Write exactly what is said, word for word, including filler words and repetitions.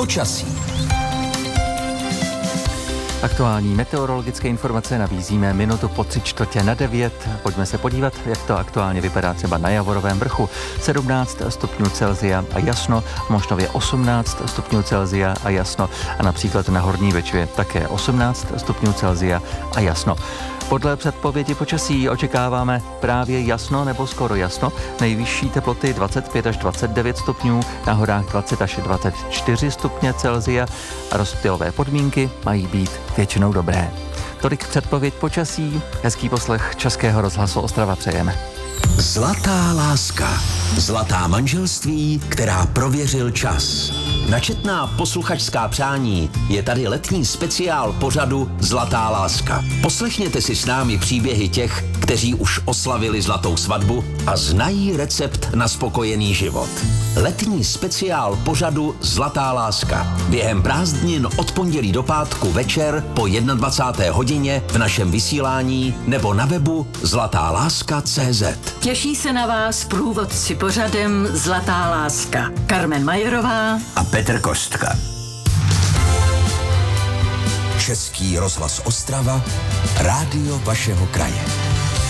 počasí. Aktuální meteorologické informace nabízíme minutu po tři čtvrtě na devět. Pojďme se podívat, jak to aktuálně vypadá třeba na Javorovém vrchu. sedmnáct stupňů Celsia a jasno, v Mošnově osmnáct stupňů Celsia a jasno a například na Horní Bečvě také osmnáct stupňů Celsia a jasno. Podle předpovědi počasí očekáváme právě jasno nebo skoro jasno. Nejvyšší teploty dvacet pět až dvacet devět stupňů, na horách dvacet až dvacet čtyři stupně Celsia a rozptylové podmínky mají být většinou dobré. Tolik předpověď počasí, hezký poslech Českého rozhlasu Ostrava přejeme. Zlatá láska. Zlatá manželství, která prověřil čas. Načetná posluchačská přání je tady letní speciál pořadu Zlatá láska. Poslechněte si s námi příběhy těch, kteří už oslavili zlatou svatbu a znají recept na spokojený život. Letní speciál pořadu Zlatá láska. Během prázdnin od pondělí do pátku večer po dvacáté jedné hodině v našem vysílání nebo na webu zlatá láska tečka cé zet. Těší se na vás průvodci pořadem Zlatá láska. Carmen Majerová A Petr Kostka. Český rozhlas Ostrava, rádio vašeho kraje.